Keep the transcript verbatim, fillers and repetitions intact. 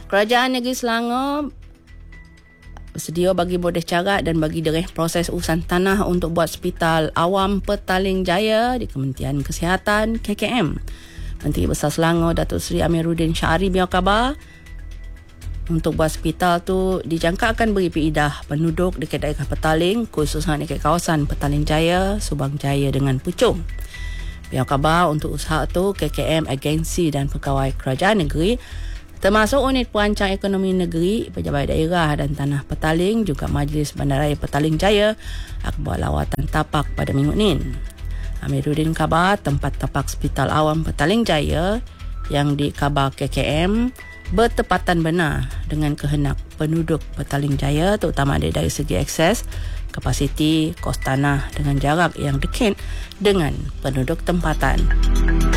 Kerajaan Negeri Selangor bersedia bagi bodeh carat dan bagi dereh proses urusan tanah untuk buat Hospital Awam Petaling Jaya di Kementerian Kesihatan K K M. Menteri Besar Selangor Datuk Seri Amiruddin Syari biar khabar untuk buat hospital tu dijangka akan beri pindah penduduk dekat daerah Petaling, khususnya dekat kawasan Petaling Jaya, Subang Jaya dengan Puchong. Biar khabar untuk usaha tu K K M, agensi dan pegawai kerajaan negeri termasuk unit perancang ekonomi negeri, pejabat daerah dan tanah Petaling juga Majlis Bandaraya Petaling Jaya akan buat lawatan tapak pada minggu ni. Amiruddin khabar tempat tapak Hospital Awam Petaling Jaya yang dikhabar K K M bertepatan benar dengan kehendak penduduk Petaling Jaya, terutama dari segi akses, kapasiti, kos tanah dengan jarak yang dekat dengan penduduk tempatan.